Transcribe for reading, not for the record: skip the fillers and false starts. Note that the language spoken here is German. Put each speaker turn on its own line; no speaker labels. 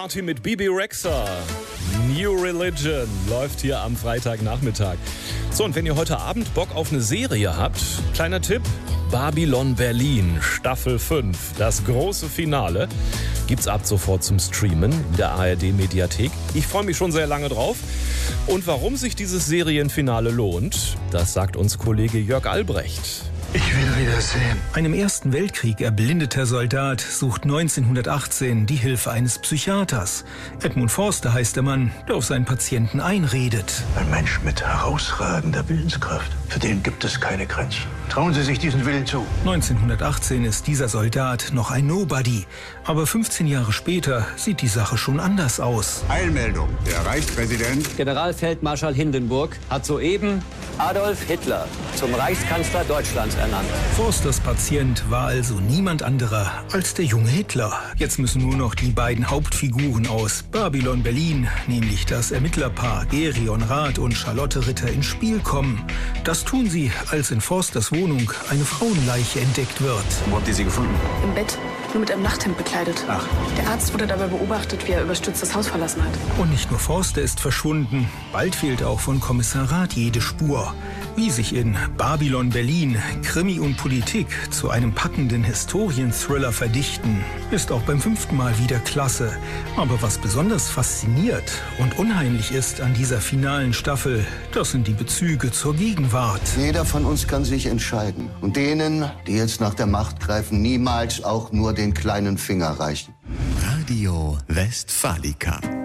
Party mit Bebe Rexha. New Religion läuft hier am Freitagnachmittag. So, und wenn ihr heute Abend Bock auf eine Serie habt, kleiner Tipp: Babylon Berlin, Staffel 5, das große Finale, gibt's ab sofort zum Streamen in der ARD-Mediathek. Ich freue mich schon sehr lange drauf. Und warum sich dieses Serienfinale lohnt, das sagt uns Kollege Jörg Albrecht.
Ich will wieder sehen.
Ein im Ersten Weltkrieg erblindeter Soldat sucht 1918 die Hilfe eines Psychiaters. Edmund Forster heißt der Mann, der auf seinen Patienten einredet.
Ein Mensch mit herausragender Willenskraft. Für den gibt es keine Grenzen. Trauen Sie sich diesen Willen zu.
1918 ist dieser Soldat noch ein Nobody. Aber 15 Jahre später sieht die Sache schon anders aus.
Eilmeldung. Der Reichspräsident
Generalfeldmarschall Hindenburg hat soeben Adolf Hitler zum Reichskanzler Deutschlands ernannt.
Forsters Patient war also niemand anderer als der junge Hitler. Jetzt müssen nur noch die beiden Hauptfiguren aus Babylon Berlin, nämlich das Ermittlerpaar Gerion Rath und Charlotte Ritter, ins Spiel kommen. Das tun sie, als in Forsters Wohnung eine Frauenleiche entdeckt wird.
Wo habt ihr sie gefunden?
Im Bett, nur mit einem Nachthemd bekleidet.
Ach.
Der Arzt wurde dabei beobachtet, wie er überstürzt das Haus verlassen hat.
Und nicht nur Forster ist verschwunden, bald fehlt auch von Kommissar Rath jede Spur. Wie sich in Babylon Berlin Krimi und Politik zu einem packenden Historienthriller verdichten, ist auch beim 5. Mal wieder klasse. Aber was besonders fasziniert und unheimlich ist an dieser finalen Staffel, das sind die Bezüge zur Gegenwart.
Jeder von uns kann sich entscheiden. Und denen, die jetzt nach der Macht greifen, niemals auch nur den kleinen Finger reichen.
Radio Westfalica.